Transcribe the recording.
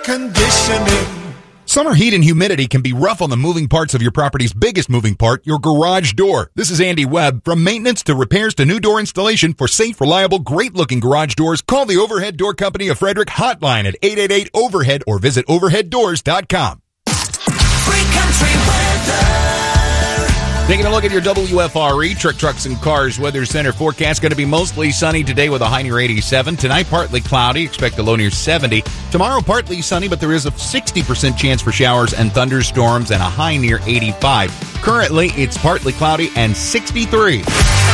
conditioning. Summer heat and humidity can be rough on the moving parts of your property's biggest moving part, your garage door. This is Andy Webb. From maintenance to repairs to new door installation for safe, reliable, great-looking garage doors, call the Overhead Door Company of Frederick hotline at 888-OVERHEAD or visit overheaddoors.com. Free country weather. Taking a look at your WFRE Trucks and Cars Weather Center forecast. Going to be mostly sunny today with a high near 87. Tonight, partly cloudy. Expect a low near 70. Tomorrow, partly sunny, but there is a 60% chance for showers and thunderstorms and a high near 85. Currently, it's partly cloudy and 63.